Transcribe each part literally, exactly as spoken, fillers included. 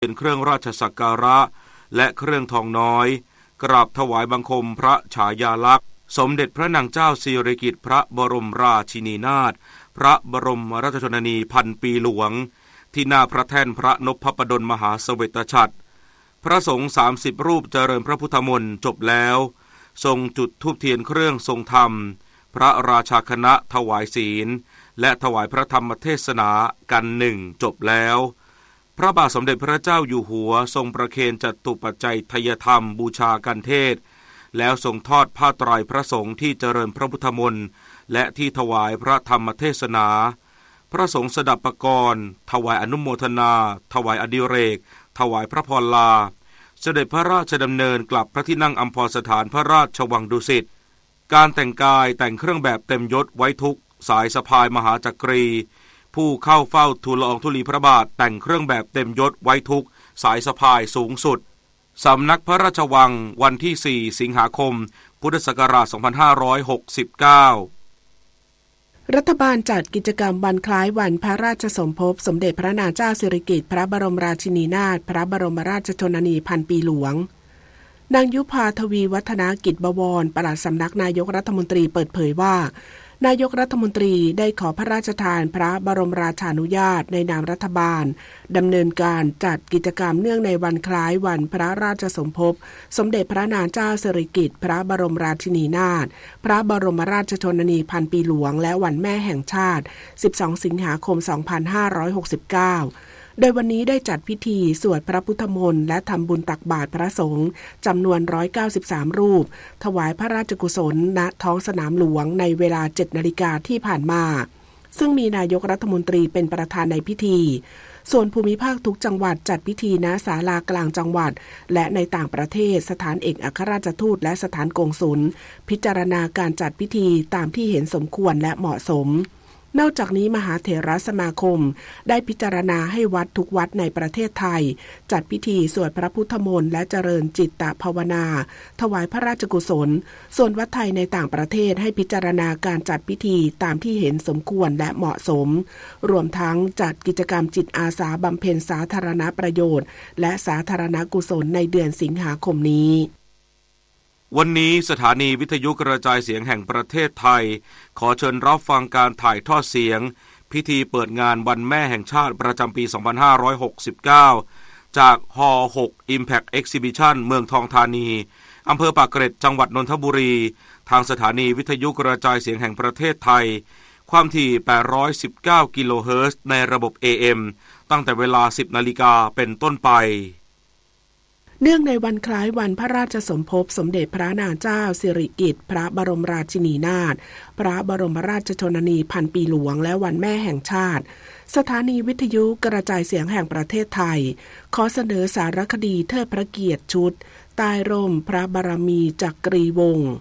เป็นเครื่องราชสักการะและเครื่องทองน้อยกราบถวายบังคมพระฉายาลักษณ์สมเด็จพระนางเจ้าสิริกิติ์พระบรมราชินีนาถพระบรมราชชนนีพันปีหลวงที่หน้าพระแท่นพระนพพดลมหาเสวตฉัตรพระสงฆ์สามสิบรูปเจริญพระพุทธมนต์จบแล้วทรงจุดธูปเทียนเครื่องทรงธรรมพระราชาคณะถวายศีลและถวายพระธรรมเทศนากันหนึ่งจบแล้วพระบาทสมเด็จพระเจ้าอยู่หัวทรงประเคนจตุปัจจัยทยธรรมบูชากันเทศแล้วทรงทอดผ้าไตรพระสงฆ์ที่เจริญพระพุทธมนต์และที่ถวายพระธรรมเทศนาพระสงฆ์สดับปกรณ์ถวายอนุโมทนาถวายอดิเรกถวายพระพรลาเสด็จพระราชดำเนินกลับพระที่นั่งอัมพรสถานพระราชวังดุสิตการแต่งกายแต่งเครื่องแบบเต็มยศไว้ทุกสายสะพายมหาจักรีผู้เข้าเฝ้าทูลละอองธุลีพระบาทแต่งเครื่องแบบเต็มยศไว้ทุกสายสะพายสูงสุดสำนักพระราชวังวันที่สี่สิงหาคมพุทธศักราชสองพันห้าร้อยหกสิบเก้ารัฐบาลจัดกิจกรรมวันคล้ายวันพระราชสมภพสมเด็จพระนางเจ้าสิริกิติ์พระบรมราชินีนาถพระบรมราชชนนีพันปีหลวงนางยุพาทวีวัฒนากิจบวรปลัดสำนักนายกรัฐมนตรีเปิดเผยว่านายกรัฐมนตรีได้ขอพระราชทานพระบรมราชานุญาตในนามรัฐบาลดำเนินการจัดกิจกรรมเนื่องในวันคล้ายวันพระราชสมภพสมเด็จพระนางเจ้าสิริกิติ์พระบรมราชินีนาถพระบรมราชชนนีพันปีหลวงและวันแม่แห่งชาติสิบสองสิงหาคมสองพันห้าร้อยหกสิบเก้าโดยวันนี้ได้จัดพิธีสวดพระพุทธมนต์และทำบุญตักบาตรพระสงฆ์จำนวนหนึ่งร้อยเก้าสิบสามรูปถวายพระราชกุศลณท้องสนามหลวงในเวลา เจ็ดนาฬิกาที่ผ่านมาซึ่งมีนายกรัฐมนตรีเป็นประธานในพิธีส่วนภูมิภาคทุกจังหวัดจัดพิธีณศาลากลางจังหวัดและในต่างประเทศสถานเอกอัครราชทูตและสถานกงสุลพิจารณาการจัดพิธีตามที่เห็นสมควรและเหมาะสมนอกจากนี้มหาเถรสมาคมได้พิจารณาให้วัดทุกวัดในประเทศไทยจัดพิธีสวดพระพุทธมนต์และเจริญจิตตภาวนาถวายพระราชกุศลส่วนวัดไทยในต่างประเทศให้พิจารณาการจัดพิธีตามที่เห็นสมควรและเหมาะสมรวมทั้งจัดกิจกรรมจิตอาสาบำเพ็ญสาธารณประโยชน์และสาธารณกุศลในเดือนสิงหาคมนี้วันนี้สถานีวิทยุกระจายเสียงแห่งประเทศไทยขอเชิญรับฟังการถ่ายทอดเสียงพิธีเปิดงานวันแม่แห่งชาติประจำปีสองพันห้าร้อยหกสิบเก้าจากฮอหก Impact Exhibition เมืองทองธานีอำเภอปากเกร็ดจังหวัดนนทบุรีทางสถานีวิทยุกระจายเสียงแห่งประเทศไทยความถี่แปดร้อยสิบเก้ากิโลเฮิรตซ์ในระบบ เอ เอ็ม ตั้งแต่เวลา สิบนาฬิกาเป็นต้นไปเนื่องในวันคล้ายวันพระราชสมภพสมเด็จพระนางเจ้าสิริกิติ์พระบรมราชินีนาถพระบรมราชชนนีพันปีหลวงและวันแม่แห่งชาติสถานีวิทยุกระจายเสียงแห่งประเทศไทยขอเสนอสารคดีเทิดพระเกียรติชุดใต้ร่มพระบารมีจักรีวงศ์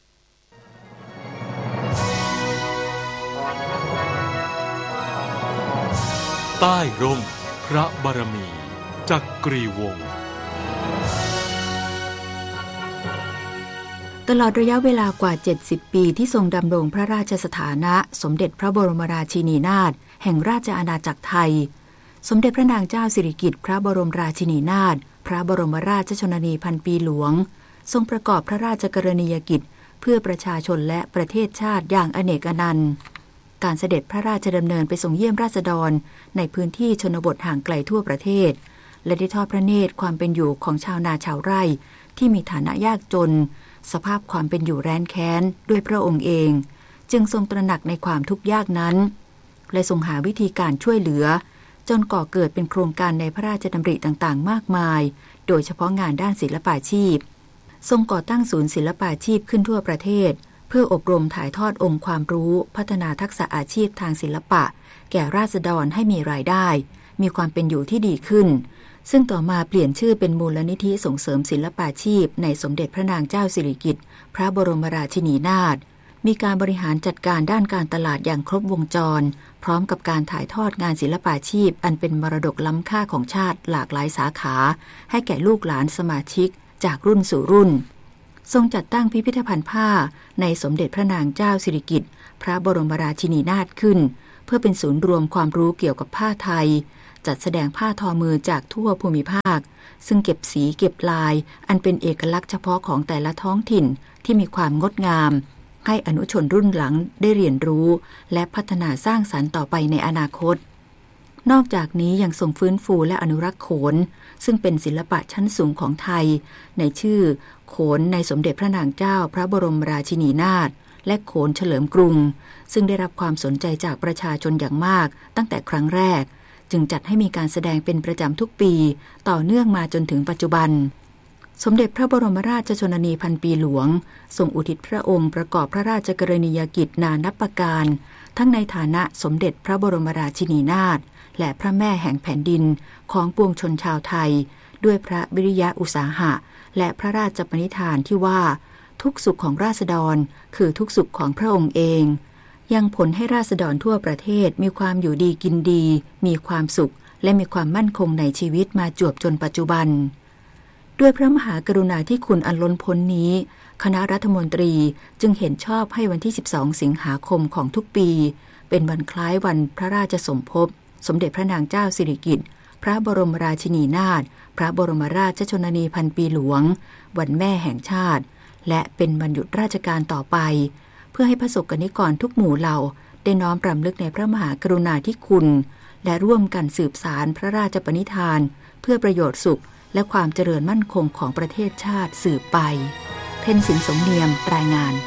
ใต้ร่มพระบารมีจักรีวงศ์ตลอดระยะเวลากว่าเจ็ดสิบปีที่ทรงดำรงพระราชสถานะสมเด็จพระบรมราชินีนาถแห่งราชอาณาจักรไทยสมเด็จพระนางเจ้าสิริกิติ์พระบรมราชินีนาถพระบรมราชชนนีพันปีหลวงทรงประกอบพระราชกรณียกิจเพื่อประชาชนและประเทศชาติอย่างอเนกอนันต์การเสด็จพระราชดำเนินไปทรงเยี่ยมราษฎรในพื้นที่ชนบทห่างไกลทั่วประเทศและได้ทอดพระเนตรความเป็นอยู่ของชาวนาชาวไร่ที่มีฐานะยากจนสภาพความเป็นอยู่แร้นแค้นด้วยพระองค์เองจึงทรงตระหนักในความทุกข์ยากนั้นและทรงหาวิธีการช่วยเหลือจนก่อเกิดเป็นโครงการในพระราชดำริต่างๆมากมายโดยเฉพาะงานด้านศิลปาชีพทรงก่อตั้งศูนย์ศิลปาชีพขึ้นทั่วประเทศเพื่ออบรมถ่ายทอดองค์ความรู้พัฒนาทักษะอาชีพทางศิลปะแก่ราษฎรให้มีรายได้มีความเป็นอยู่ที่ดีขึ้นซึ่งต่อมาเปลี่ยนชื่อเป็นมูลนิธิส่งเสริมศิลปาชีพในสมเด็จพระนางเจ้าสิริกิติ์พระบรมราชินีนาถมีการบริหารจัดการด้านการตลาดอย่างครบวงจรพร้อมกับการถ่ายทอดงานศิลปาชีพอันเป็นมรดกล้ำค่าของชาติหลากหลายสาขาให้แก่ลูกหลานสมาชิกจากรุ่นสู่รุ่นทรงจัดตั้งพิพิธภัณฑ์ผ้าในสมเด็จพระนางเจ้าสิริกิติ์พระบรมราชินีนาถขึ้นเพื่อเป็นศูนย์รวมความรู้เกี่ยวกับผ้าไทยจัดแสดงผ้าทอมือจากทั่วภูมิภาคซึ่งเก็บสีเก็บลายอันเป็นเอกลักษณ์เฉพาะของแต่ละท้องถิ่นที่มีความงดงามให้อนุชนรุ่นหลังได้เรียนรู้และพัฒนาสร้างสรรค์ต่อไปในอนาคตนอกจากนี้ยังส่งฟื้นฟูและอนุรักษ์โขนซึ่งเป็นศิลปะชั้นสูงของไทยในชื่อโขนในสมเด็จพระนางเจ้าพระบรมราชินีนาถและโขนเฉลิมกรุงซึ่งได้รับความสนใจจากประชาชนอย่างมากตั้งแต่ครั้งแรกจึงจัดให้มีการแสดงเป็นประจำทุกปีต่อเนื่องมาจนถึงปัจจุบันสมเด็จพระบรมราชชนนีพันปีหลวงทรงอุทิศพระองค์ประกอบพระราชกรณียกิจนานับประการทั้งในฐานะสมเด็จพระบรมราชินีนาถและพระแม่แห่งแผ่นดินของปวงชนชาวไทยด้วยพระวิริยะอุตสาหะและพระราชปณิธานที่ว่าทุกสุขของราษฎรคือทุกสุขของพระองค์เองยังผลให้ราษฎรทั่วประเทศมีความอยู่ดีกินดีมีความสุขและมีความมั่นคงในชีวิตมาจวบจนปัจจุบันด้วยพระมหากรุณาธิคุณอันล้นพ้นนี้คณะรัฐมนตรีจึงเห็นชอบให้วันที่สิบสองสิงหาคมของทุกปีเป็นวันคล้ายวันพระราชสมภพสมเด็จพระนางเจ้าสิริกิติ์พระบรมราชินีนาถพระบรมราชชนนีพันปีหลวงวันแม่แห่งชาติและเป็นวันหยุดราชการต่อไปเพื่อให้ประสบกนิกรทุกหมู่เหล่าได้น้อมรำลึกในพระมหากรุณาธิคุณและร่วมกันสืบสานพระราชปณิธานเพื่อประโยชน์สุขและความเจริญมั่นคงของประเทศชาติสืบไปเพ็ญศิลป์สมเนียมรายงาน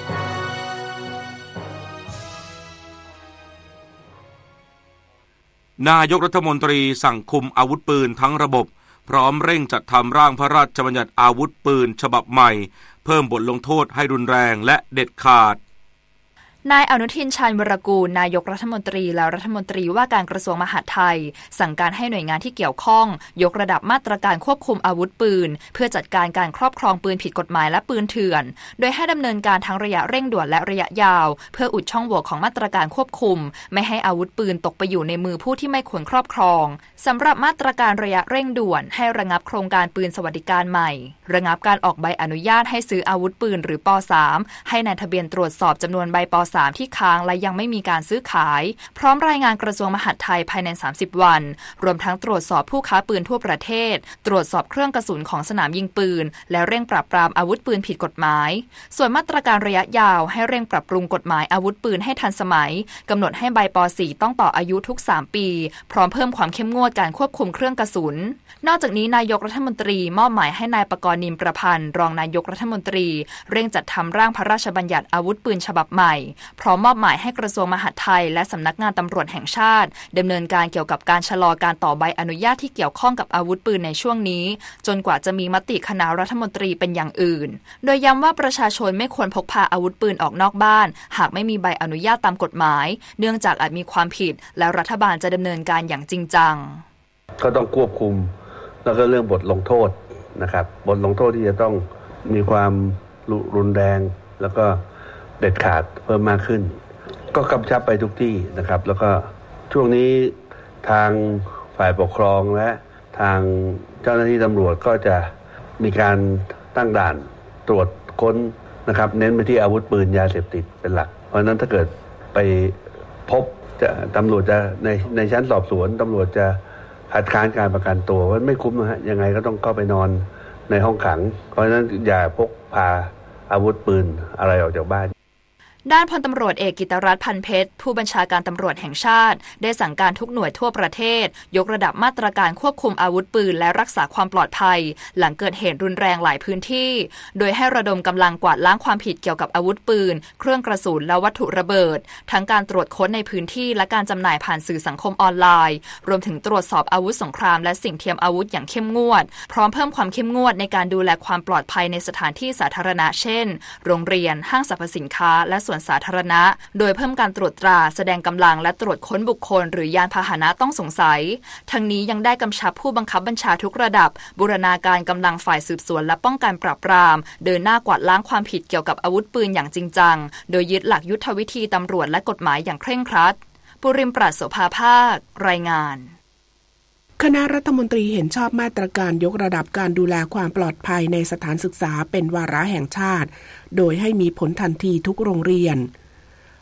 นายกรัฐมนตรีสั่งคุมอาวุธปืนทั้งระบบพร้อมเร่งจัดทำร่างพระราชบัญญัติอาวุธปืนฉบับใหม่เพิ่มบทลงโทษให้รุนแรงและเด็ดขาดนายอนุทินชาญวรกูลนายกรัฐมนตรีและรัฐมนตรีว่าการกระทรวงมหาดไทยสั่งการให้หน่วยงานที่เกี่ยวข้องยกระดับมาตรการควบคุมอาวุธปืนเพื่อจัดการการครอบครองปืนผิดกฎหมายและปืนเถื่อนโดยให้ดำเนินการทั้งระยะเร่งด่วนและระยะยาวเพื่ออุดช่องโหว่ของมาตรการควบคุมไม่ให้อาวุธปืนตกไปอยู่ในมือผู้ที่ไม่ควรครอบครองสำหรับมาตรการระยะเร่งด่วนให้ระงับโครงการปืนสวัสดิการใหม่ระงับการออกใบอนุญาตให้ซื้ออาวุธปืนหรือป สาม ให้นายทะเบียนตรวจสอบจำนวนใบป สาม ที่ค้างและยังไม่มีการซื้อขายพร้อมรายงานกระทรวงมหาดไทยภายในสามสิบวันรวมทั้งตรวจสอบผู้ค้าปืนทั่วประเทศตรวจสอบเครื่องกระสุนของสนามยิงปืนและเร่งปราบปรามอาวุธปืนผิดกฎหมายส่วนมาตรการระยะยาวให้เร่งปรับปรุงกฎหมายอาวุธปืนให้ทันสมัยกำหนดให้ใบป สี่ ต้องต่ออายุทุกสามปีพร้อมเพิ่มความเข้มงวดการควบคุมเครื่องกระสุนนอกจากนี้นายกรัฐมนตรีมอบหมายให้นายปกรณ์นิมประพันธ์รองนายกรัฐมนตรีเร่งจัดทำร่างพระราชบัญญัติอาวุธปืนฉบับใหม่พร้อมมอบหมายให้กระทรวงมหาดไทยและสำนักงานตำรวจแห่งชาติดำเนินการเกี่ยวกับการชะลอการต่อใบอนุญาตที่เกี่ยวข้องกับอาวุธปืนในช่วงนี้จนกว่าจะมีมติคณะรัฐมนตรีเป็นอย่างอื่นโดยย้ำว่าประชาชนไม่ควรพกพาอาวุธปืนออกนอกบ้านหากไม่มีใบอนุญาตตามกฎหมายเนื่องจากอาจมีความผิดและรัฐบาลจะดำเนินการอย่างจริงจังก็ต้องควบคุมแล้วก็เรื่องบทลงโทษนะครับบทลงโทษที่จะต้องมีความรุนแรงแล้วก็เด็ดขาดเพิ่มมากขึ้นก็กำชับไปทุกที่นะครับแล้วก็ช่วงนี้ทางฝ่ายปกครองและทางเจ้าหน้าที่ตำรวจก็จะมีการตั้งด่านตรวจค้นนะครับเน้นไปที่อาวุธปืนยาเสพติดเป็นหลักเพราะนั้นถ้าเกิดไปพบจะตำรวจจะในในชั้นสอบสวนตำรวจจะคัดค้านการประกันตัวว่าไม่คุ้มนะฮะยังไงก็ต้องเข้าไปนอนในห้องขังเพราะฉะนั้นอย่าพกพาอาวุธปืนอะไรออกจากบ้านด้านพลตำรวจเอกกิตรัตน์พันเพชรผู้บัญชาการตำรวจแห่งชาติได้สั่งการทุกหน่วยทั่วประเทศยกระดับมาตรการควบคุมอาวุธปืนและรักษาความปลอดภัยหลังเกิดเหตุรุนแรงหลายพื้นที่โดยให้ระดมกำลังกวาดล้างความผิดเกี่ยวกับอาวุธปืนเครื่องกระสุนและวัตถุระเบิดทั้งการตรวจค้นในพื้นที่และการจำหน่ายผ่านสื่อสังคมออนไลน์รวมถึงตรวจสอบอาวุธสงครามและสิ่งเทียมอาวุธอย่างเข้มงวดพร้อมเพิ่มความเข้มงวดในการดูแลความปลอดภัยในสถานที่สาธารณะเช่นโรงเรียนห้างสรรพสินค้าและสวนสาธารณะโดยเพิ่มการตรวจตราแสดงกำลังและตรวจค้นบุคคลหรือยานพาหนะต้องสงสัยทั้งนี้ยังได้กำชับผู้บังคับบัญชาทุกระดับบูรณาการกำลังฝ่ายสืบสวนและป้องกันปราบปรามเดินหน้ากวาดล้างความผิดเกี่ยวกับอาวุธปืนอย่างจริงจังโดยยึดหลักยุทธวิธีตำรวจและกฎหมายอย่างเคร่งครัดปุริมปราศโสภาภาครายงานคณะรัฐมนตรีเห็นชอบมาตรการยกระดับการดูแลความปลอดภัยในสถานศึกษาเป็นวาระแห่งชาติโดยให้มีผลทันทีทุกโรงเรียน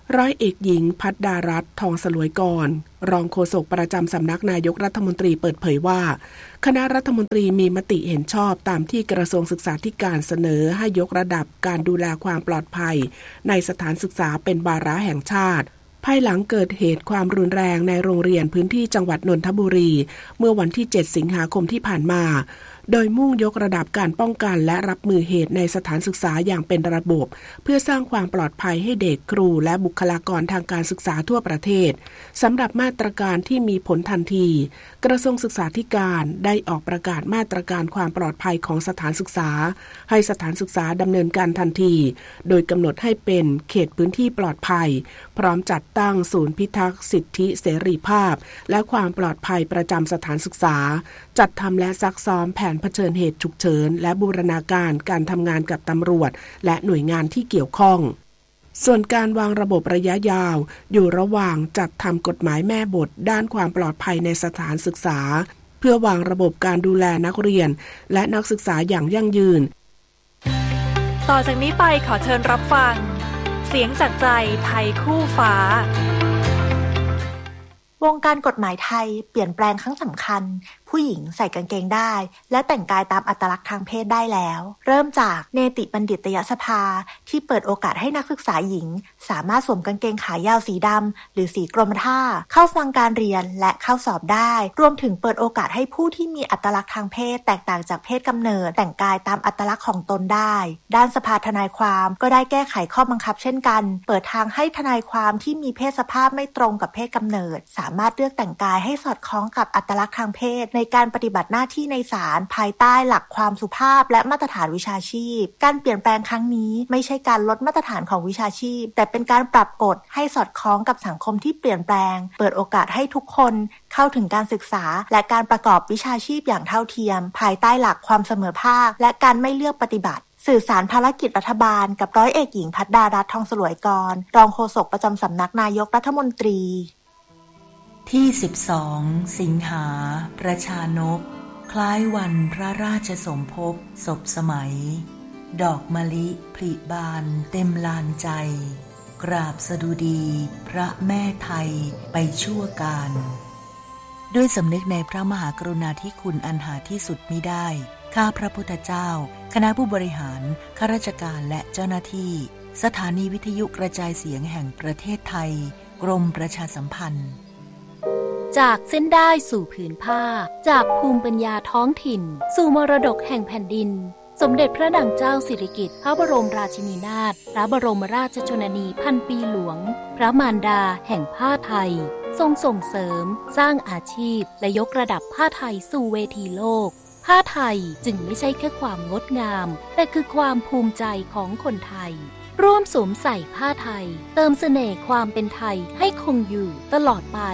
ร้อยเอกหญิงภัทรดารัตน์ทองสลวยกรรองโฆษกประจำสำนักนายกรัฐมนตรีเปิดเผยว่าคณะรัฐมนตรีมีมติเห็นชอบตามที่กระทรวงศึกษาธิการเสนอให้ยกระดับการดูแลความปลอดภัยในสถานศึกษาเป็นวาระแห่งชาติภายหลังเกิดเหตุความรุนแรงในโรงเรียนพื้นที่จังหวัดนนทบุรีเมื่อวันที่เจ็ดสิงหาคมที่ผ่านมาโดยมุ่งยกระดับการป้องกันและรับมือเหตุในสถานศึกษาอย่างเป็นระบบเพื่อสร้างความปลอดภัยให้เด็กครูและบุคลากรทางการศึกษาทั่วประเทศสำหรับมาตรการที่มีผลทันทีกระทรวงศึกษาธิการได้ออกประกาศมาตรการความปลอดภัยของสถานศึกษาให้สถานศึกษาดำเนินการทันทีโดยกำหนดให้เป็นเขตพื้นที่ปลอดภัยพร้อมจัดตั้งศูนย์พิทักษ์สิทธิเสรีภาพและความปลอดภัยประจำสถานศึกษาจัดทำและซักซ้อมแผนเผชิญเหตุฉุกเฉินและบูรณาการการทำงานกับตำรวจและหน่วยงานที่เกี่ยวข้องส่วนการวางระบบระยะยาวอยู่ระหว่างจัดทำกฎหมายแม่บทด้านความปลอดภัยในสถานศึกษาเพื่อวางระบบการดูแลนักเรียนและนักศึกษาอย่างยั่งยืนต่อจากนี้ไปขอเชิญรับฟังเสียงจากใจไทยคู่ฟ้าวงการกฎหมายไทยเปลี่ยนแปลงครั้งสำคัญผู้หญิงใส่กางเกงได้และแต่งกายตามอัตลักษณ์ทางเพศได้แล้วเริ่มจากเนติบัณฑิตยสภาที่เปิดโอกาสให้นักศึกษาหญิงสามารถสวมกางเกงขายาวสีดำหรือสีกรมท่าเข้าฟังการเรียนและเข้าสอบได้รวมถึงเปิดโอกาสให้ผู้ที่มีอัตลักษณ์ทางเพศแตกต่างจากเพศกำเนิดแต่งกายตามอัตลักษณ์ของตนได้ด้านสภาทนายความก็ได้แก้ไขข้อบังคับเช่นกันเปิดทางให้ทนายความที่มีเพศสภาพไม่ตรงกับเพศกำเนิดสามารถเลือกแต่งกายให้สอดคล้องกับอัตลักษณ์ทางเพศในการปฏิบัติหน้าที่ในศาลภายใต้หลักความสุภาพและมาตรฐานวิชาชีพการเปลี่ยนแปลงครั้งนี้ไม่ใช่การลดมาตรฐานของวิชาชีพแต่เป็นการปรับกฎให้สอดคล้องกับสังคมที่เปลี่ยนแปลงเปิดโอกาสให้ทุกคนเข้าถึงการศึกษาและการประกอบวิชาชีพอย่างเท่าเทียมภายใต้หลักความเสมอภาคและการไม่เลือกปฏิบัติสื่อสารภารกิจรัฐบาลกับร้อยเอกหญิงภัทรดารัตน์ทองสลวยกรรองโฆษกประจำสำนักนายกรัฐมนตรีที่สิบสองสิงหาประชานกคล้ายวันพระราชสมภพศพสมัยดอกมะลิผลิบานเต็มลานใจกราบสดุดีพระแม่ไทยไปชั่วการด้วยสำนึกในพระมหากรุณาธิคุณอันหาที่สุดมิได้ข้าพระพุทธเจ้าคณะผู้บริหารข้าราชการและเจ้าหน้าที่สถานีวิทยุกระจายเสียงแห่งประเทศไทยกรมประชาสัมพันธ์จากเส้นได้สู่ผืนผ้าจากภูมิปัญญาท้องถิ่นสู่มรดกแห่งแผ่นดินสมเด็จพระนางเจ้าสิริกิติ์พระบรมราชินีนาถพระบรมราชชนนีพันปีหลวงพระมารดาแห่งผ้าไทยทรงส่งเสริมสร้างอาชีพและยกระดับผ้าไทยสู่เวทีโลกผ้าไทยจึงไม่ใช่แค่ความงดงามแต่คือความภูมิใจของคนไทยร่วมสวมใส่ผ้าไทยเติมเสน่ห์ความเป็นไทยให้คงอยู่ตลอดไป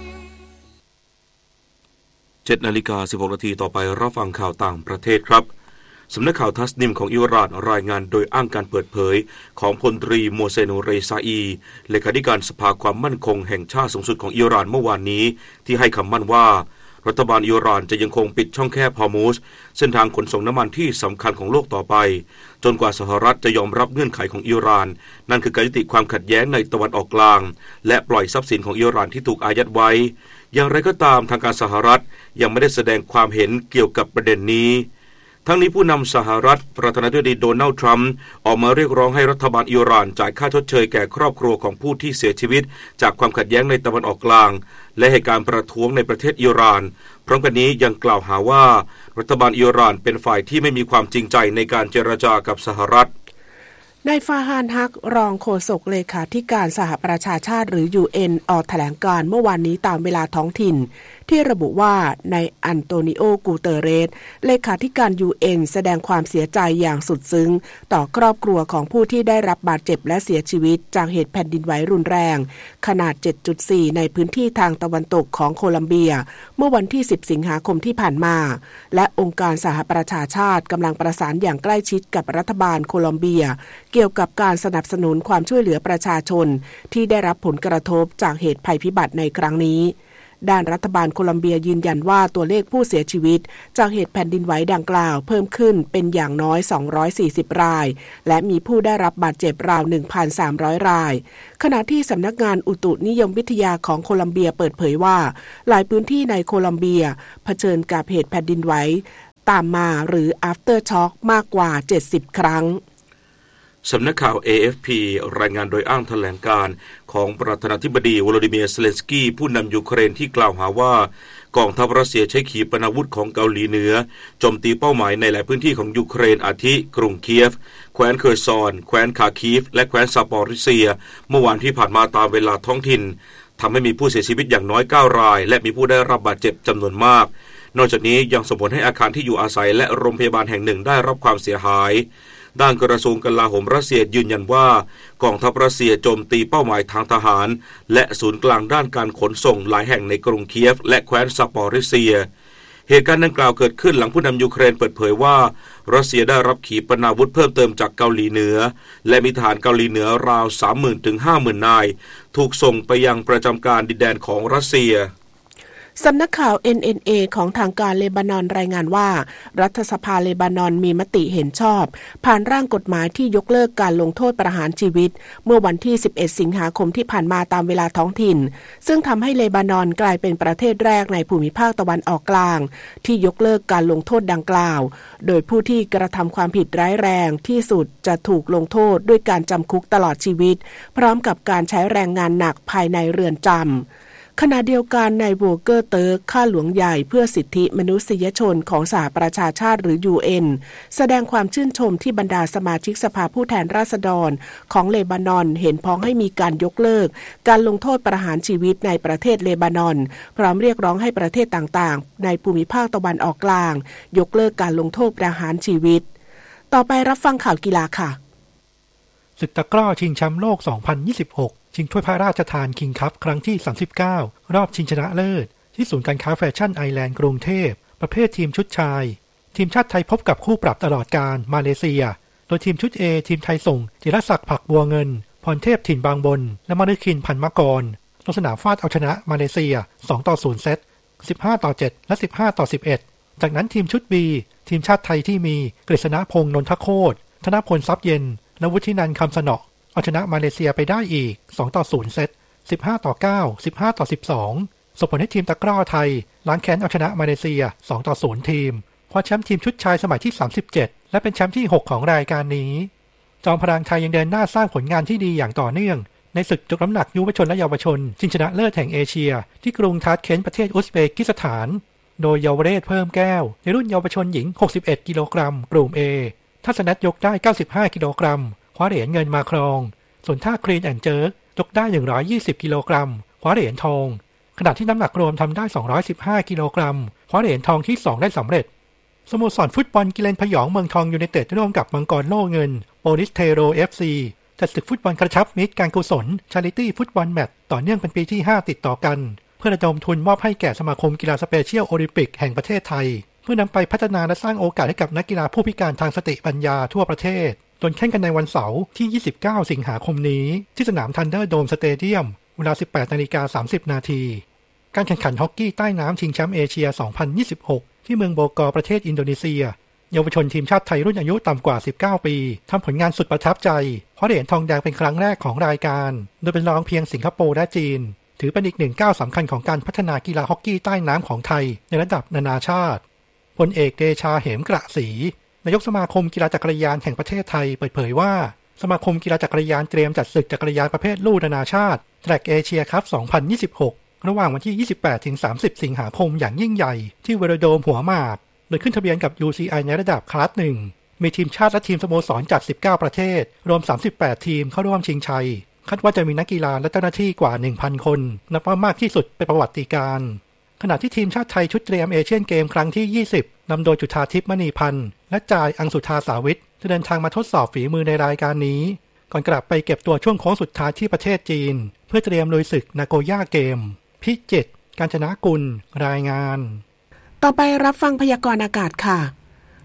เจ็ดนาฬิกาสิบหกนาทีต่อไปรับฟังข่าวต่างประเทศครับสำนักข่าวทัสนิมของอิหร่านรายงานโดยอ้างการเปิดเผยของพลตรีโมเซนเรซาอีเลขาธิการสภาความมั่นคงแห่งชาติสูงสุดของอิหร่านเมื่อวานนี้ที่ให้คำมั่นว่ารัฐบาลอิหร่านจะยังคงปิดช่องแคบฮอร์มุซเส้นทางขนส่งน้ำมันที่สำคัญของโลกต่อไปจนกว่าสหรัฐจะยอมรับเงื่อนไขของอิหร่านนั่นคือการยุติความขัดแย้งในตะวันออกกลางและปล่อยทรัพย์สินของอิหร่านที่ถูกอายัดไว้อย่างไรก็ตามทางการสหรัฐยังไม่ได้แสดงความเห็นเกี่ยวกับประเด็นนี้ทั้งนี้ผู้นำสหรัฐประธานาธิบดีโดนัลด์ทรัมป์ออกมาเรียกร้องให้รัฐบาลอิหร่านจ่ายค่าชดเชยแก่ครอบครัวของผู้ที่เสียชีวิตจากความขัดแย้งในตะวันออกกลางและเหตุการณ์ประท้วงในประเทศอิหร่านพร้อมกันนี้ยังกล่าวหาว่ารัฐบาลอิหร่านเป็นฝ่ายที่ไม่มีความจริงใจในการเจรจากับสหรัฐนายฟาฮานฮักรองโฆษกเลขาธิการสหประชาชาติหรือ ยู เอ็น ออกแถลงการเมื่อวานนี้ตามเวลาท้องถิ่นที่ระบุว่านายอันโตนิโอ กูเตเรสเลขาธิการ ยู เอ็น แสดงความเสียใจอย่างสุดซึ้งต่อครอบครัวของผู้ที่ได้รับบาดเจ็บและเสียชีวิตจากเหตุแผ่นดินไหวรุนแรงขนาด เจ็ดจุดสี่ ในพื้นที่ทางตะวันตกของโคลัมเบียเมื่อวันที่สิบสิงหาคมที่ผ่านมาและองค์การสหประชาชาติกำลังประสานอย่างใกล้ชิดกับรัฐบาลโคลัมเบียเกี่ยวกับการสนับสนุนความช่วยเหลือประชาชนที่ได้รับผลกระทบจากเหตุภัยพิบัติในครั้งนี้ด้านรัฐบาลโคลัมเบียยืนยันว่าตัวเลขผู้เสียชีวิตจากเหตุแผ่นดินไหวดังกล่าวเพิ่มขึ้นเป็นอย่างน้อยสองร้อยสี่สิบรายและมีผู้ได้รับบาดเจ็บราว หนึ่งพันสามร้อย รายขณะที่สำนักงานอุตุนิยมวิทยาของโคลัมเบียเปิดเผยว่าหลายพื้นที่ในโคลัมเบียเผชิญกับเหตุแผ่นดินไหวตามมาหรือ after shock มากกว่าเจ็ดสิบครั้งสำนักข่าว เอ เอฟ พี รายงานโดยอ้างแถลงการของประธานาธิบดีวโลดิเมียร์ เซเลนสกี้ผู้นำยูเครนที่กล่าวหาว่ากองทัพรัสเซียใช้ขีปนาวุธของเกาหลีเหนือโจมตีเป้าหมายในหลายพื้นที่ของยูเครนอาทิกรุงเคียฟแคว้นเคอร์ซอนแคว้นคาคีฟและแคว้นซาปอริเซียเมื่อวานที่ผ่านมาตามเวลาท้องถิ่นทำให้มีผู้เสียชีวิตอย่างน้อยเก้ารายและมีผู้ได้รับบาดเจ็บจำนวนมากนอกจากนี้ยังส่งผลให้อาคารที่อยู่อาศัยและโรงพยาบาลแห่งหนึ่งได้รับความเสียหายด้านกระทรวงกลาโหมรัสเซียยืนยันว่ากองทัพรัสเซียโจมตีเป้าหมายทางทหารและศูนย์กลางด้านการขนส่งหลายแห่งในกรุงเคียฟและแคว้นซาปอริเซียเหตุการณ์ดังกล่าวเกิดขึ้นหลังผู้นำยูเครนเปิดเผยว่ารัสเซียได้รับขีปนาวุธเพิ่มเติมจากเกาหลีเหนือและมีทหารเกาหลีเหนือราว สามหมื่น ถึง ห้าหมื่น นายถูกส่งไปยังประจำการดินแดนของรัสเซียสำนักข่าว เอ็น เอ็น เอ ของทางการเลบานอนรายงานว่ารัฐสภาเลบานอนมีมติเห็นชอบผ่านร่างกฎหมายที่ยกเลิกการลงโทษประหารชีวิตเมื่อวันที่สิบเอ็ดสิงหาคมที่ผ่านมาตามเวลาท้องถิ่นซึ่งทำให้เลบานอนกลายเป็นประเทศแรกในภูมิภาคตะวันออกกลางที่ยกเลิกการลงโทษดังกล่าวโดยผู้ที่กระทำความผิดร้ายแรงที่สุดจะถูกลงโทษด้วยการจำคุกตลอดชีวิตพร้อมกับการใช้แรงงานหนักภายในเรือนจำขณะเดียวกันนายโวเกอร์เติร์กข้าหลวงใหญ่เพื่อสิทธิมนุษยชนของสหประชาชาติหรือ ยู เอ็น แสดงความชื่นชมที่บรรดาสมาชิกสภาผู้แทนราษฎรของเลบานอนเห็นพ้องให้มีการยกเลิกการลงโทษประหารชีวิตในประเทศเลบานอนพร้อมเรียกร้องให้ประเทศต่างๆในภูมิภาคตะวันออกกลางยกเลิกการลงโทษประหารชีวิตต่อไปรับฟังข่าวกีฬาค่ะศึกตะกร้อชิงแชมป์โลกสองพันยี่สิบหกชิงถ้วยพระราชทานคิงคัพครั้งที่สามสิบเก้ารอบชิงชนะเลิศที่ศูนย์การค้าแฟชั่นไอแลนด์กรุงเทพประเภททีมชุดชายทีมชาติไทยพบกับคู่ปรับตลอดกาลมาเลเซียโดยทีมชุด A ทีมไทยส่งจิรศักดิ์ผักบัวเงินพรเทพถิ่นบางบนและมฤคินพันมกรลงสนามฟาดเอาชนะมาเลเซียสองต่อศูนย์เซตสิบห้าต่อเจ็ดและสิบห้าต่อสิบเอ็ดจากนั้นทีมชุด B ทีมชาติไทยที่มีกฤษณพงษ์นนทโคตรธนพลทรัพย์เย็นและวุฒินันท์คำสนอเอาชนะมาเลเซียไปได้อีกสองต่อศูนย์เซตสิบห้าต่อเก้า สิบห้าต่อสิบสองส่งผลให้ทีมตะกร้อไทยล้างแค้นเอาชนะมาเลเซียสองต่อศูนย์ทีมคว้าแชมป์ทีมชุดชายสมัยที่สามสิบเจ็ดและเป็นแชมป์ที่หกของรายการนี้จอมพลังไทยยังเดินหน้าสร้างผลงานที่ดีอย่างต่อเนื่องในศึกยกน้ำหนักยุวชนและเยาวชนชิงชนะเลิศแห่งเอเชียที่กรุงทาชเคนต์ประเทศอุซเบกิสถานโดยเยาวเรศเพิ่มแก้วในรุ่นเยาวชนหญิงหกสิบเอ็ดกิโลกรัมกลุ่ม A ทัศนัทยกได้เก้าสิบห้ากิโลกรัมคว้าเหรียญเงินมาครองส่วนท่าคลีนแอนด์เจิร์กยกได้หนึ่งร้อยยี่สิบกิโลกรัมคว้าเหรียญทองขณะที่น้ำหนักรวมทำได้สองร้อยสิบห้ากิโลกรัมคว้าเหรียญทองที่สองได้สำเร็จสโมสรฟุตบอลกิเลนพยองเมืองทองยูไนเต็ดร่วมกับมังกรโล่เงินโปลิสเทโร เอฟ ซี จัดศึกฟุตบอลกระชับมิตรการกุศล Charity ฟุตบอลแมตช์ต่อเนื่องเป็นปีที่ห้าติดต่อกันเพื่อระดมทุนมอบให้แก่สมาคมกีฬาสเปเชียลโอลิมปิกแห่งประเทศไทยเพื่อนำไปพัฒนาและสร้างโอกาสให้กับนักกีฬาผู้พิการทางสติปัญญาทั่วประเทศโดยแข่งกันในวันเสาร์ที่ยี่สิบเก้าสิงหาคมนี้ที่สนามทันเดอร์โดมสเตเดียมเวลา สิบแปดนาฬิกาสามสิบนาทีการแข่งขันฮอกกี้ใต้น้ำชิงแชมป์เอเชียสองพันยี่สิบหกที่เมืองโบกอร์ประเทศอินโดนีเซียเยาวชนทีมชาติไทยรุ่นอายุต่ำกว่าสิบเก้าปีทำผลงานสุดประทับใจเพราะเหรียญทองแดงเป็นครั้งแรกของรายการโดยเป็นรองเพียงสิงคโปร์และจีนถือเป็นอีกหนึ่งก้าวสำคัญของการพัฒนากีฬาฮอกกี้ใต้น้ำของไทยในระดับนานาชาติพลเอกเดชาเหมกระศรีนายกสมาคมกีฬาจักรยานแห่งประเทศไทยเปิดเผยว่าสมาคมกีฬาจักรยานเตรียมจัดศึกจักรยานประเภทลู่นานาชาติแทร็กเอเชียคัพสองพันยี่สิบหกระหว่างวันที่ยี่สิบแปดถึงสามสิบสิงหาคมอย่างยิ่งใหญ่ที่เวโรโดมหัวหมากโดยขึ้นทะเบียนกับ ยู ซี ไอ ในระดับคลาสหนึ่งมีทีมชาติและทีมสโมสรจากสิบเก้าประเทศรวมสามสิบแปดทีมเข้าร่วมชิงชัยคาดว่าจะมีนักกีฬาและเจ้าหน้าที่กว่า หนึ่งพัน คนนับว่ามากที่สุดเป็นประวัติการณ์ขณะที่ทีมชาติไทยชุดเตรียมเอเชียนเกมครั้งที่ยี่สิบนำโดยจุฑาทิพย์มณีพันธ์และจ่ายอังสุธาสาวิทย์จะเดินทางมาทดสอบฝีมือในรายการนี้ก่อนกลับไปเก็บตัวช่วงโค้งสุดท้ายที่ประเทศจีนเพื่อเตรียมลุยศึกนาโกย่าเกมพิจิตรกาญจนกุลรายงานต่อไปรับฟังพยากรณ์อากาศค่ะ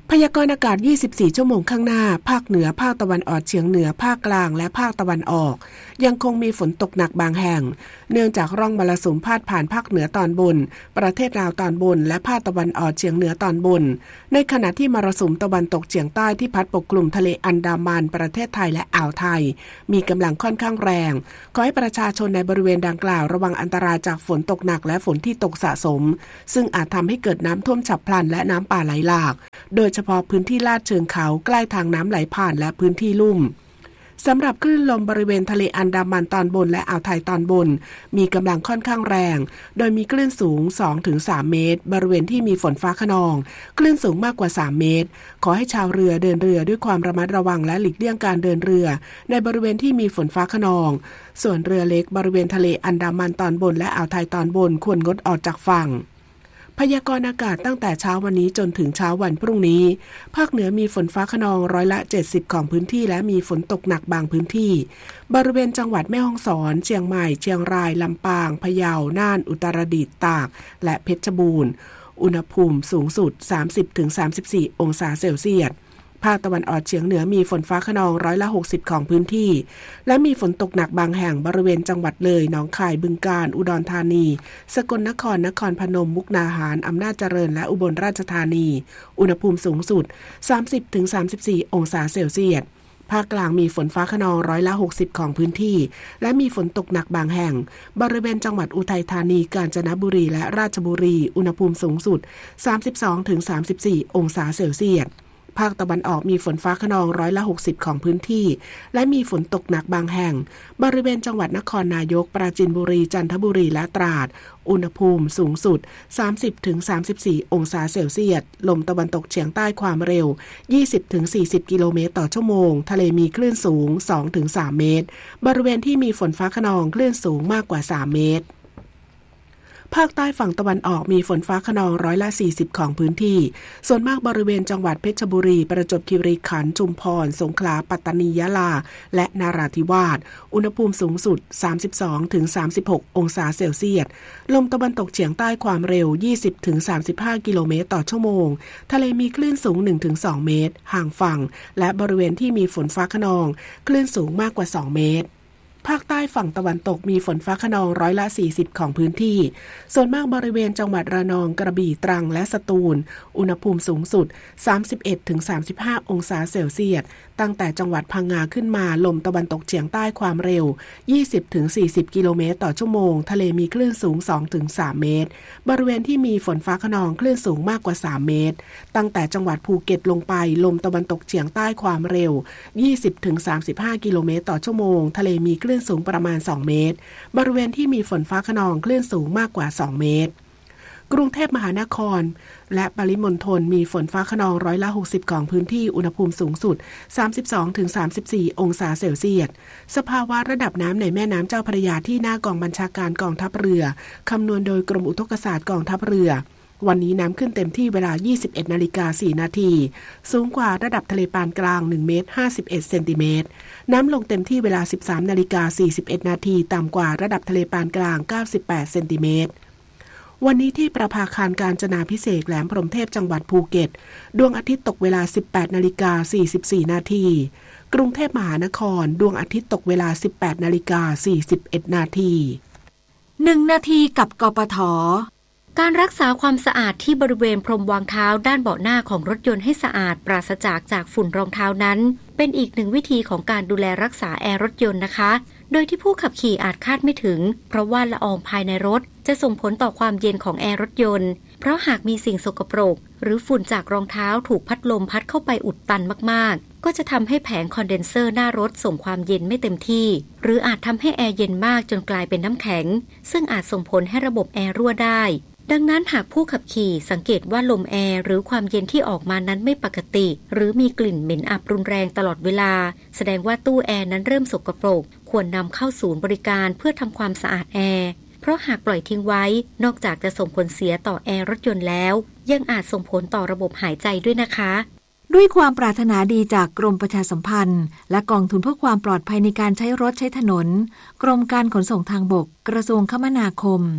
พยากรณ์อากาศยี่สิบสี่ชั่วโมงข้างหน้าภาคเหนือภาคตะวันออกเฉียงเหนือภาคกลางและภาคตะวันออกยังคงมีฝนตกหนักบางแห่งเนื่องจากร่องมรสุมพาดผ่านภาคเหนือตอนบนประเทศลาวตอนบนและภาคตะวันออกเฉียงเหนือตอนบนในขณะที่มรสุมตะวันตกเฉียงใต้ที่พัดปกคลุมทะเลอันดามันประเทศไทยและอ่าวไทยมีกำลังค่อนข้างแรงขอให้ประชาชนในบริเวณดังกล่าวระวังอันตรายจากฝนตกหนักและฝนที่ตกสะสมซึ่งอาจทำให้เกิดน้ำท่วมฉับพลันและน้ำป่าไหลหลากโดยเฉพาะพื้นที่ลาดเชิงเขาใกล้ทางน้ำไหลผ่านและพื้นที่ลุ่มสำหรับคลื่นลมบริเวณทะเลอันดามันตอนบนและอ่าวไทยตอนบนมีกำลังค่อนข้างแรงโดยมีคลื่นสูง สองถึงสาม เมตรบริเวณที่มีฝนฟ้าคะนองคลื่นสูงมากกว่าสามเมตรขอให้ชาวเรือเดินเรือด้วยความระมัดระวังและหลีกเลี่ยงการเดินเรือในบริเวณที่มีฝนฟ้าคะนองส่วนเรือเล็กบริเวณทะเลอันดามันตอนบนและอ่าวไทยตอนบนควรงดออกจากฝั่งพยากรณ์อากาศตั้งแต่เช้าวันนี้จนถึงเช้าวันพรุ่งนี้ภาคเหนือมีฝนฟ้าคะนองร้อยละเจ็ดสิบของพื้นที่และมีฝนตกหนักบางพื้นที่บริเวณจังหวัดแม่ฮ่องสอนเชียงใหม่เชียงรายลำปางพะเยาน่านอุตรดิตถ์ตากและเพชรบูรณ์อุณหภูมิสูงสุด สามสิบถึงสามสิบสี่ องศาเซลเซียสภาคตะวันออกเฉียงเหนือมีฝนฟ้าคะนองร้อยละหกสิบของพื้นที่และมีฝนตกหนักบางแห่งบริเวณจังหวัดเลยหนองคายบึงกาฬอุดรธานีสกลนครนครพนมมุกดาหารอำนาจเจริญและอุบลราชธานีอุณหภูมิสูงสุด สามสิบถึงสามสิบสี่ องศาเซลเซียสภาคกลางมีฝนฟ้าคะนองร้อยละหกสิบของพื้นที่และมีฝนตกหนักบางแห่งบริเวณจังหวัดอุทัยธานีกาญจนบุรีและราชบุรีอุณหภูมิสูงสุด สามสิบสองถึงสามสิบสี่ องศาเซลเซียสภาคตะวันออกมีฝนฟ้าคะนองร้อยละหกสิบของพื้นที่และมีฝนตกหนักบางแห่งบริเวณจังหวัดนครนายกปราจีนบุรีจันทบุรีและตราดอุณหภูมิสูงสุด สามสิบถึงสามสิบสี่ องศาเซลเซียสลมตะวันตกเฉียงใต้ความเร็ว ยี่สิบถึงสี่สิบ กิโลเมตรต่อชั่วโมงทะเลมีคลื่นสูง สองถึงสาม เมตรบริเวณที่มีฝนฟ้าคะนองคลื่นสูงมากกว่าสามเมตรภาคใต้ฝั่งตะวันออกมีฝนฟ้าคะนองร้อยละสี่สิบของพื้นที่ส่วนมากบริเวณจังหวัดเพชรบุรีประจวบคีรีขันธ์ชุมพรสงขลาปัตตานียะลาและนราธิวาสอุณหภูมิสูงสุด สามสิบสองถึงสามสิบหก องศาเซลเซียสลมตะวันตกเฉียงใต้ความเร็ว ยี่สิบถึงสามสิบห้า กิโลเมตรต่อชั่วโมงทะเลมีคลื่นสูง หนึ่งถึงสอง เมตรห่างฝั่งและบริเวณที่มีฝนฟ้าคะนองคลื่นสูงมากกว่าสองเมตรภาคใต้ฝั่งตะวันตกมีฝนฟ้าคะนองร้อยละสี่สิบของพื้นที่ส่วนมากบริเวณจังหวัดระนองกระบี่ตรังและสตูลอุณหภูมิสูงสุด สามสิบเอ็ดถึงสามสิบห้า องศาเซลเซียสตั้งแต่จังหวัดพังงาขึ้นมาลมตะวันตกเฉียงใต้ความเร็ว ยี่สิบถึงสี่สิบ กิโลเมตรต่อชั่วโมงทะเลมีคลื่นสูง สองถึงสาม เมตรบริเวณที่มีฝนฟ้าคะนองคลื่นสูงมากกว่าสามเมตรตั้งแต่จังหวัดภูเก็ตลงไปลมตะวันตกเฉียงใต้ความเร็ว ยี่สิบถึงสามสิบห้า กิโลเมตรต่อชั่วโมงทะเลมีคลื่นสูงประมาณสองเมตรบริเวณที่มีฝนฟ้าคะนองคลื่นสูงมากกว่าสองเมตรกรุงเทพมหานครและปริมณฑลมีฝนฟ้าคะนองร้อยละหกสิบของพื้นที่อุณหภูมิสูงสุด สามสิบสองถึงสามสิบสี่ องศาเซลเซียสสภาวะระดับน้ำในแม่น้ำเจ้าพระยาที่หน้ากองบัญชาการกองทัพเรือคำนวณโดยกรมอุทกศาสตร์กองทัพเรือวันนี้น้ำขึ้นเต็มที่เวลา ยี่สิบเอ็ดนาฬิกาสี่นาทีสูงกว่าระดับทะเลปานกลางหนึ่งเมตรห้าสิบเอ็ดเซนติเมตรน้ำลงเต็มที่เวลา สิบสามนาฬิกาสี่สิบเอ็ดนาทีต่ำกว่าระดับทะเลปานกลางเก้าสิบแปดเซนติเมตรวันนี้ที่ประภาคารกาญจนาภิเษกแหลมพรหมเทพจังหวัดภูเก็ตดวงอาทิตย์ตกเวลา สิบแปดนาฬิกาสี่สิบสี่นาทีกรุงเทพมหานครดวงอาทิตย์ตกเวลา สิบแปดนาฬิกาสี่สิบเอ็ดนาทีหนึ่งนาทีกับกปท. การรักษาความสะอาดที่บริเวณพรมวางเท้าด้านเบาะหน้าของรถยนต์ให้สะอาดปราศจากจากฝุ่นรองเท้านั้นเป็นอีกหนึ่งวิธีของการดูแลรักษาแอร์รถยนต์นะคะโดยที่ผู้ขับขี่อาจคาดไม่ถึงเพราะว่าละอองภายในรถจะส่งผลต่อความเย็นของแอร์รถยนต์เพราะหากมีสิ่งสกปรกหรือฝุ่นจากรองเท้าถูกพัดลมพัดเข้าไปอุดตันมากๆก็จะทำให้แผงคอนเดนเซอร์หน้ารถส่งความเย็นไม่เต็มที่หรืออาจทำให้แอร์เย็นมากจนกลายเป็นน้ำแข็งซึ่งอาจส่งผลให้ระบบแอร์รั่วได้ดังนั้นหากผู้ขับขี่สังเกตว่าลมแอร์หรือความเย็นที่ออกมานั้นไม่ปกติหรือมีกลิ่นเหม็นอับรุนแรงตลอดเวลาแสดงว่าตู้แอร์นั้นเริ่มสกปรกควรนำเข้าศูนย์บริการเพื่อทำความสะอาดแอร์เพราะหากปล่อยทิ้งไว้นอกจากจะส่งผลเสียต่อแอร์รถยนต์แล้วยังอาจส่งผลต่อระบบหายใจด้วยนะคะด้วยความปรารถนาดีจากกรมประชาสัมพันธ์และกองทุนเพื่อความปลอดภัยในการใช้รถใช้ถนนกรมการขนส่งทางบกกระทรวงคมนาคม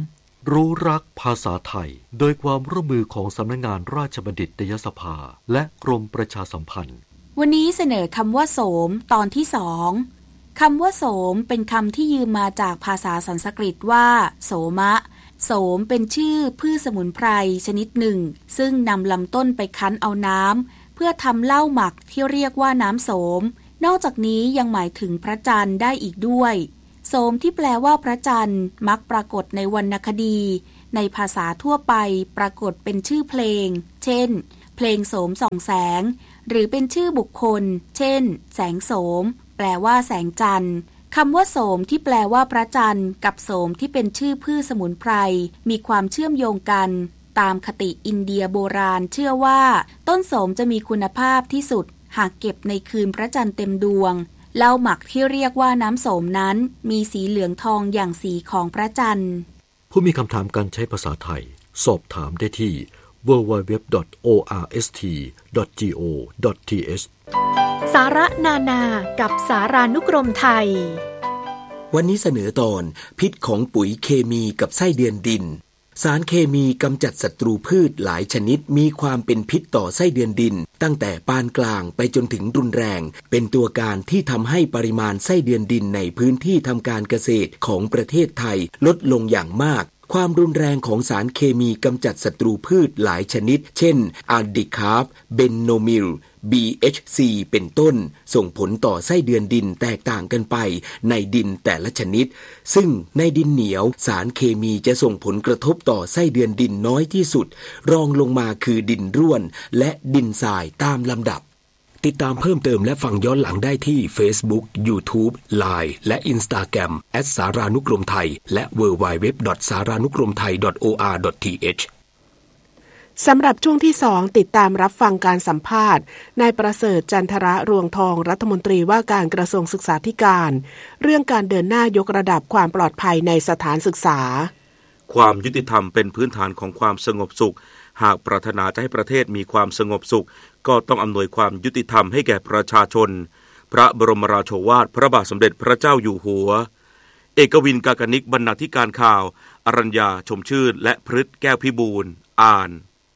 รู้รักภาษาไทยโดยความร่วมมือของสำนักงานราชบัณฑิตยสภาและกรมประชาสัมพันธ์วันนี้เสนอคำว่าโสมตอนที่สองคำว่าโสมเป็นคำที่ยืมมาจากภาษาสันสกฤตว่าโสมะโสมเป็นชื่อพืชสมุนไพรชนิดหนึ่งซึ่งนำลำต้นไปคั้นเอาน้ำเพื่อทำเหล้าหมักที่เรียกว่าน้ำโสมนอกจากนี้ยังหมายถึงพระจันทร์ได้อีกด้วยโสมที่แปลว่าพระจันทร์มักปรากฏในวรรณคดีในภาษาทั่วไปปรากฏเป็นชื่อเพลงเช่นเพลงโสมส่องแสงหรือเป็นชื่อบุคคลเช่นแสงโสมแปลว่าแสงจันทร์คำว่าโสมที่แปลว่าพระจันทร์กับโสมที่เป็นชื่อพืชสมุนไพรมีความเชื่อมโยงกันตามคติอินเดียโบราณเชื่อว่าต้นโสมจะมีคุณภาพที่สุดหากเก็บในคืนพระจันทร์เต็มดวงเหล้าหมักที่เรียกว่าน้ำโสมนั้นมีสีเหลืองทองอย่างสีของพระจันทร์ผู้มีคำถามการใช้ภาษาไทยสอบถามได้ที่ ดับเบิลยู ดับเบิลยู ดับเบิลยู ดอท โอ อาร์ เอส ที ดอท จี โอ ดอท ที เอชสาระนานากับสารานุกรมไทยวันนี้เสนอตอนพิษของปุ๋ยเคมีกับไส้เดือนดินสารเคมีกำจัดศัตรูพืชหลายชนิดมีความเป็นพิษต่อไส้เดือนดินตั้งแต่ปานกลางไปจนถึงรุนแรงเป็นตัวการที่ทำให้ปริมาณไส้เดือนดินในพื้นที่ทำการเกษตรของประเทศไทยลดลงอย่างมากความรุนแรงของสารเคมีกำจัดศัตรูพืชหลายชนิดเช่นอะดิคาร์บเบนโนมิล บี เอช ซี เป็นต้นส่งผลต่อไส้เดือนดินแตกต่างกันไปในดินแต่ละชนิดซึ่งในดินเหนียวสารเคมีจะส่งผลกระทบต่อไส้เดือนดินน้อยที่สุดรองลงมาคือดินร่วนและดินทรายตามลำดับติดตามเพิ่มเติมและฟังย้อนหลังได้ที่ Facebook, YouTube, ไลน์ และ Instagram แอท สารานุกรมไทยและ ดับเบิลยู ดับเบิลยู ดับเบิลยู ดอท สารานุกรมไทย ดอท โอ อาร์ ดอท ที เอชสำหรับช่วงที่สองติดตามรับฟังการสัมภาษณ์นายประเสริฐจันทระรวงทองรัฐมนตรีว่าการกระทรวงศึกษาธิการเรื่องการเดินหน้ายกระดับความปลอดภัยในสถานศึกษาความยุติธรรมเป็นพื้นฐานของความสงบสุขหากปรารถนาจะให้ประเทศมีความสงบสุขก็ต้องอำนวยความยุติธรรมให้แก่ประชาชนพระบรมราโชวาทพระบาทสมเด็จพระเจ้าอยู่หัวเอกวินกากนิกบรรณาธิการข่าวอรัญญาชมชื่นและพฤทธิ์แก้วพิบูลอ่าน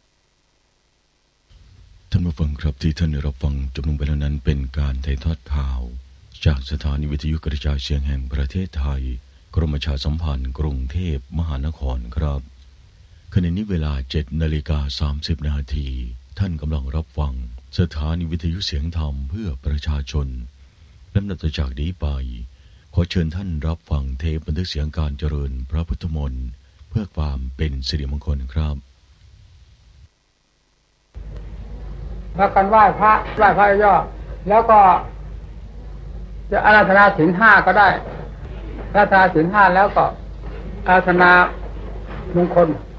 ท่านผู้ฟังครับที่ท่านได้รับฟังจบลงไปแล้วนั้นเป็นการถ่ายทอดข่าวจากสถานีวิทยุกระจายเสียงแห่งประเทศไทยกรมประชาสัมพันธ์กรุงเทพมหานครครับขณะนี้เวลา เจ็ดนาฬิกาสามสิบนาทีท่านกำลังรับฟังสถานีวิทยุเสียงธรรมเพื่อประชาชนลำดับต่อจากนี้ไปขอเชิญท่านรับฟังเทปบันทึกเสียงการเจริญพระพุทธมนต์เพื่อความเป็นสิริมงคลครับพากันไหว้พระไหว้พระย่อแล้วก็จะอาราธนาศีลห้าก็ได้อาราธนาศีลห้าแล้วก็อาราธนามงคล